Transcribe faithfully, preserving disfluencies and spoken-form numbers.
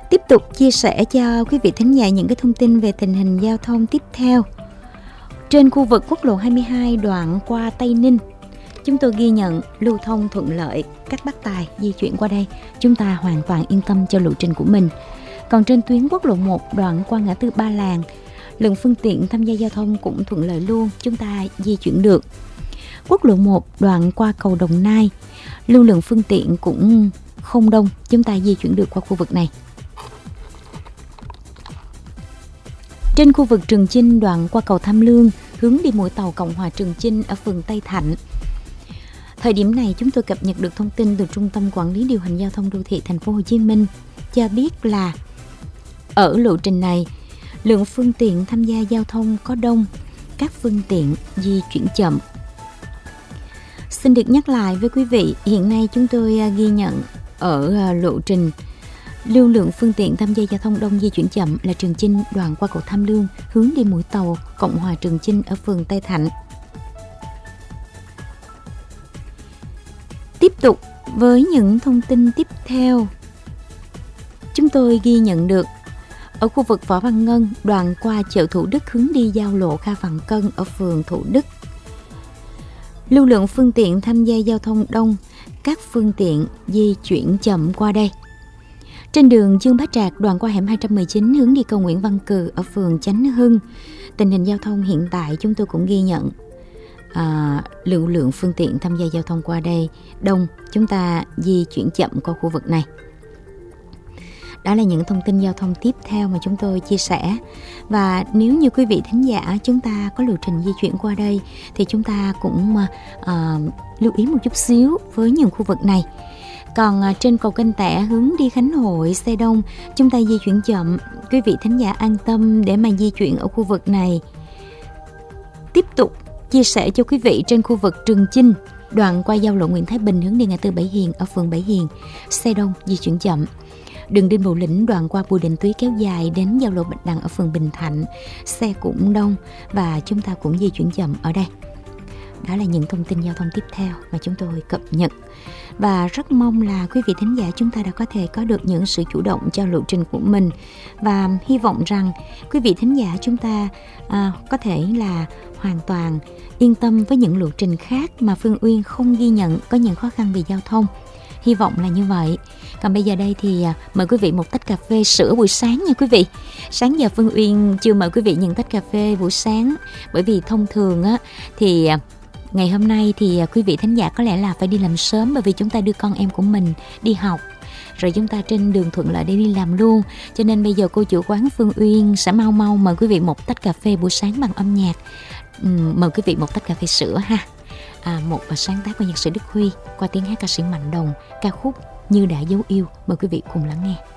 Tiếp tục chia sẻ cho quý vị thính giả những cái thông tin về tình hình giao thông tiếp theo. Trên khu vực quốc lộ hai mươi hai đoạn qua Tây Ninh, chúng tôi ghi nhận lưu thông thuận lợi, các bác tài di chuyển qua đây, chúng ta hoàn toàn yên tâm cho lộ trình của mình. Còn trên tuyến quốc lộ một đoạn qua ngã tư Ba Làng, lượng phương tiện tham gia giao thông cũng thuận lợi luôn, chúng ta di chuyển được. Quốc lộ một đoạn qua cầu Đồng Nai, lưu lượng phương tiện cũng không đông, chúng ta di chuyển được qua khu vực này. Trên khu vực Trường Chinh đoạn qua cầu Tham Lương, hướng đi mũi tàu Cộng hòa Trường Chinh ở phường Tây Thạnh. Thời điểm này chúng tôi cập nhật được thông tin từ Trung tâm Quản lý Điều hành Giao thông Đô thị Thành phố Hồ Chí Minh cho biết là ở lộ trình này, lượng phương tiện tham gia giao thông có đông, các phương tiện di chuyển chậm. Xin được nhắc lại với quý vị, hiện nay chúng tôi ghi nhận ở lộ trình lưu lượng phương tiện tham gia giao thông đông di chuyển chậm là Trường Chinh đoạn qua cầu Tham Lương, hướng đi mũi tàu Cộng hòa Trường Chinh ở phường Tây Thạnh. Tiếp tục với những thông tin tiếp theo, chúng tôi ghi nhận được ở khu vực Võ Văn Ngân đoạn qua chợ Thủ Đức hướng đi giao lộ Kha Vạn Cân ở phường Thủ Đức. Lưu lượng phương tiện tham gia giao thông đông, các phương tiện di chuyển chậm qua đây. Trên đường Dương Bá Trạc đoạn qua hẻm hai trăm mười chín hướng đi cầu Nguyễn Văn Cừ ở phường Chánh Hưng, tình hình giao thông hiện tại chúng tôi cũng ghi nhận à, lưu lượng phương tiện tham gia giao thông qua đây đông, chúng ta di chuyển chậm qua khu vực này. Đó là những thông tin giao thông tiếp theo mà chúng tôi chia sẻ. Và nếu như quý vị thính giả chúng ta có lộ trình di chuyển qua đây thì chúng ta cũng à, lưu ý một chút xíu với những khu vực này. Còn à, trên cầu Kênh Tẻ hướng đi Khánh Hội xe đông, chúng ta di chuyển chậm, quý vị thính giả an tâm để mà di chuyển ở khu vực này. Tiếp tục chia sẻ cho quý vị trên khu vực Trường Chinh đoạn qua giao lộ Nguyễn Thái Bình hướng đi ngã tư Bảy Hiền ở phường Bảy Hiền, xe đông di chuyển chậm. Đường Đinh Bộ Lĩnh đoạn qua Bùi Đình Túy kéo dài đến giao lộ Bạch Đằng ở phường Bình Thạnh, xe cũng đông và chúng ta cũng di chuyển chậm ở đây. Đó là những thông tin giao thông tiếp theo mà chúng tôi cập nhật. Và rất mong là quý vị thính giả chúng ta đã có thể có được những sự chủ động cho lộ trình của mình. Và hy vọng rằng quý vị thính giả chúng ta à, có thể là hoàn toàn yên tâm với những lộ trình khác mà Phương Uyên không ghi nhận có những khó khăn về giao thông. Hy vọng là như vậy. Còn bây giờ đây thì à, mời quý vị một tách cà phê sữa buổi sáng nha quý vị. Sáng giờ Phương Uyên chưa mời quý vị những tách cà phê buổi sáng, bởi vì thông thường á thì à, ngày hôm nay thì quý vị thính giả có lẽ là phải đi làm sớm, bởi vì chúng ta đưa con em của mình đi học, rồi chúng ta trên đường thuận lợi để đi làm luôn. Cho nên bây giờ cô chủ quán Phương Uyên sẽ mau mau mời quý vị một tách cà phê buổi sáng bằng âm nhạc. uhm, Mời quý vị một tách cà phê sữa ha. à, Một sáng tác của nhạc sĩ Đức Huy qua tiếng hát ca sĩ Mạnh Đồng, ca khúc Như Đã Dấu Yêu. Mời quý vị cùng lắng nghe.